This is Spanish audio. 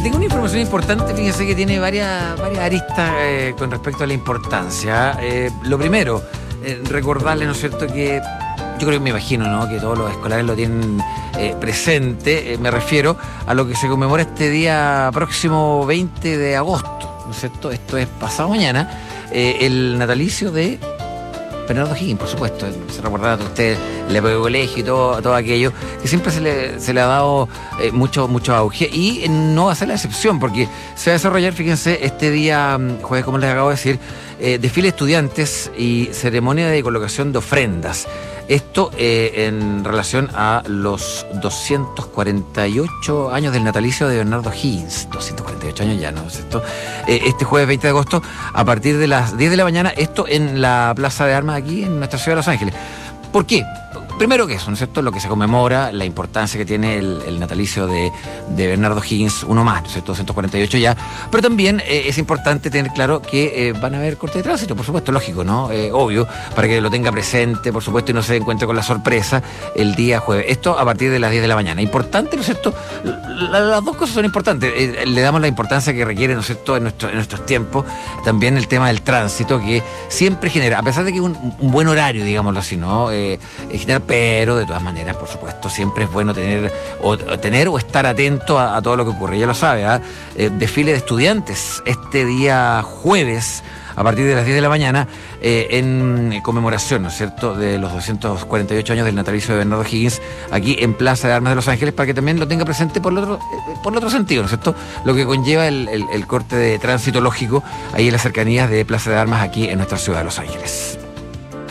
tengo una información importante, fíjese que tiene varias aristas con respecto a la importancia. Lo primero, recordarle, ¿no es cierto?, que yo creo que me imagino, ¿no?, que todos los escolares lo tienen presente. Me refiero a lo que se conmemora este día próximo 20 de agosto, ¿no es cierto? Esto es pasado mañana, el natalicio de Bernardo O'Higgins, por supuesto. Se recordará a usted el época de colegio y todo aquello, que siempre se le ha dado mucho auge, y no va a ser la excepción, porque se va a desarrollar, fíjense, este día jueves, como les acabo de decir, desfile de estudiantes y ceremonia de colocación de ofrendas. Esto en relación a los 248 años del natalicio de Bernardo O'Higgins. 248 años ya, ¿no es cierto? Este jueves 20 de agosto, a partir de las 10 de la mañana, esto en la Plaza de Armas aquí en nuestra ciudad de Los Ángeles. ¿Por qué? Primero que eso, ¿no es cierto?, lo que se conmemora, la importancia que tiene el natalicio de Bernardo O'Higgins, uno más, ¿no es cierto?, 248 ya, pero también es importante tener claro que van a haber cortes de tránsito, por supuesto, lógico, ¿no? Obvio, para que lo tenga presente, por supuesto, y no se encuentre con la sorpresa el día jueves. Esto a partir de las 10 de la mañana. Importante, ¿no es cierto? Las dos cosas son importantes. Le damos la importancia que requiere, ¿no es cierto?, en nuestros tiempos, también el tema del tránsito, que siempre genera, a pesar de que es un buen horario, digámoslo así, ¿no?, genera, pero de todas maneras, por supuesto, siempre es bueno tener o estar atento a todo lo que ocurre. Ya lo sabe, desfile de estudiantes este día jueves a partir de las 10 de la mañana en conmemoración, ¿no es cierto?, de los 248 años del natalicio de Bernardo O'Higgins, aquí en Plaza de Armas de Los Ángeles, para que también lo tenga presente por el otro sentido, ¿no es cierto?, lo que conlleva el corte de tránsito lógico ahí en las cercanías de Plaza de Armas aquí en nuestra ciudad de Los Ángeles.